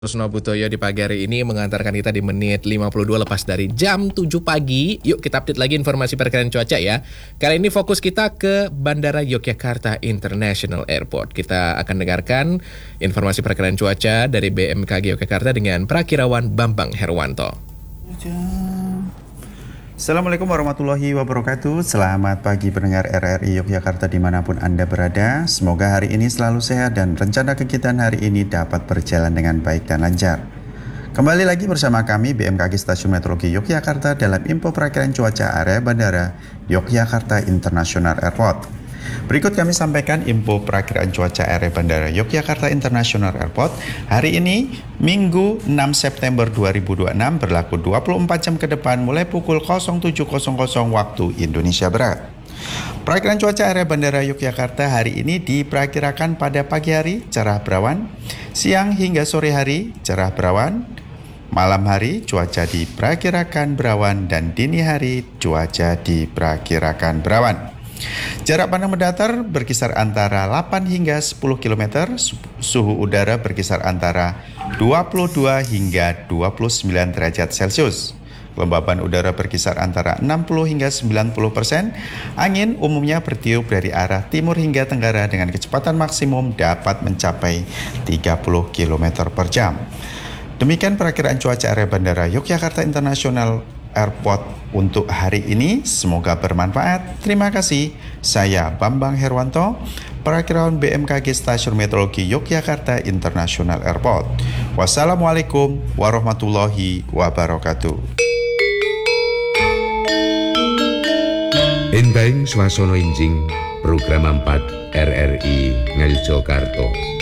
Rusno Butoyo di pagi hari ini mengantarkan kita di menit 52 lepas dari jam 7 pagi. Yuk kita update lagi informasi perkiraan cuaca ya. Kali ini fokus kita ke Bandara Yogyakarta International Airport. Kita akan dengarkan informasi perkiraan cuaca dari BMKG Yogyakarta dengan Prakirawan Bambang Herwanto. Assalamualaikum warahmatullahi wabarakatuh. Selamat pagi pendengar RRI Yogyakarta dimanapun Anda berada. Semoga hari ini selalu sehat dan rencana kegiatan hari ini dapat berjalan dengan baik dan lancar. Kembali lagi bersama kami BMKG Stasiun Meteorologi Yogyakarta dalam info perakiraan cuaca area Bandara Yogyakarta International Airport. Berikut kami sampaikan info perakiraan cuaca area Bandara Yogyakarta International Airport hari ini Minggu 6 September 2026 berlaku 24 jam ke depan mulai pukul 07.00 waktu Indonesia Barat. Perakiraan cuaca area Bandara Yogyakarta hari ini diperkirakan pada pagi hari cerah berawan, siang hingga sore hari cerah berawan, malam hari cuaca diperkirakan berawan dan dini hari cuaca diperkirakan berawan. Jarak pandang mendatar berkisar antara 8 hingga 10 km, suhu udara berkisar antara 22 hingga 29 derajat Celcius. Kelembaban udara berkisar antara 60 hingga 90%. Angin umumnya bertiup dari arah timur hingga tenggara dengan kecepatan maksimum dapat mencapai 30 km per jam. Demikian perakiraan cuaca area Bandara Yogyakarta International Airport untuk hari ini, semoga bermanfaat. Terima kasih. Saya Bambang Herwanto, Perakiraan BMKG Stasiun Meteorologi Yogyakarta International Airport. Wassalamualaikum warahmatullahi wabarakatuh. Enbaing Swasono Injing Program 4 RRI Ngayogyakarta.